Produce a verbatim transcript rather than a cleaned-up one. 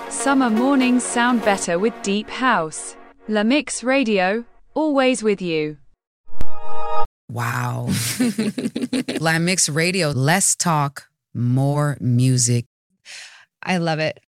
Summer mornings sound better with Deep House. La Mix Radio, always with you. Wow. La Mix Radio, less talk, more music. I love it.